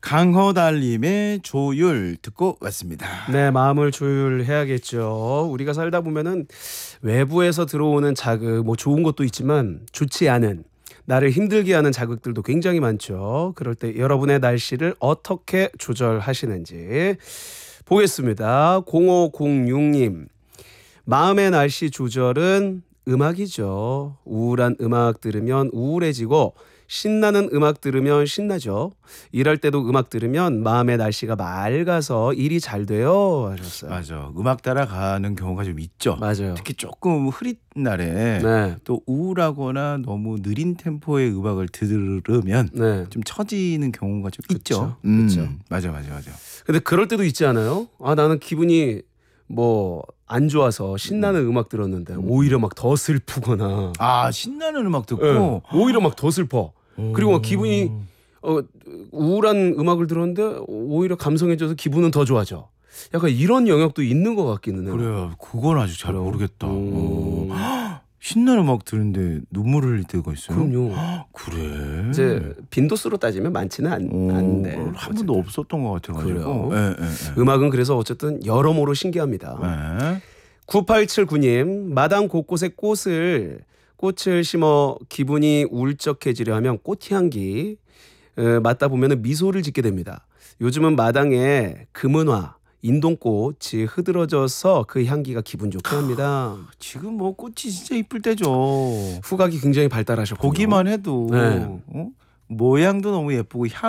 강허달님의 조율 듣고 왔습니다. 네, 마음을 조율해야겠죠. 우리가 살다 보면은 외부에서 들어오는 자극, 뭐 좋은 것도 있지만 좋지 않은, 나를 힘들게 하는 자극들도 굉장히 많죠. 그럴 때 여러분의 날씨를 어떻게 조절하시는지 보겠습니다. 0506님, 마음의 날씨 조절은 음악이죠. 우울한 음악 들으면 우울해지고 신나는 음악 들으면 신나죠. 일할 때도 음악 들으면 마음의 날씨가 맑아서 일이 잘 돼요 하셨어요. 맞아. 음악 따라가는 경우가 좀 있죠. 맞아요. 특히 조금 흐린 날에 네. 또 우울하거나 너무 느린 템포의 음악을 들으면 네. 좀 처지는 경우가 좀 그쵸, 있죠. 그쵸. 맞아. 근데 그럴 때도 있지 않아요? 아, 나는 기분이 뭐 안 좋아서 신나는 음악 들었는데 오히려 막 더 슬프거나 아, 신나는 음악 듣고 네, 오히려 막 더 슬퍼. 그리고 막 기분이 우울한 음악을 들었는데 오히려 감성해져서 기분은 더 좋아져. 약간 이런 영역도 있는 것 같기는 해요. 그래요. 그건 아직 잘 그래요? 모르겠다. 신나는 음악 들은데 눈물 흘릴 때가 있어요. 그럼요. 그래. 이제 빈도수로 따지면 많지는 않은데 한 번도 없었던 것 같아가지고. 그래요. 음악은 그래서 어쨌든 여러모로 신기합니다. 네. 9879님, 마당 곳곳에 꽃을 심어 기분이 울적해지려 하면 꽃향기 맡다 보면 미소를 짓게 됩니다. 요즘은 마당에 금은화, 인동꽃이 흐드러져서 그 향기가 기분 좋게 합니다. 지금 뭐 꽃이 진짜 이쁠 때죠. 후각이 굉장히 발달하셨군요. 보기만 해도 네. 모양도 너무 예쁘고 향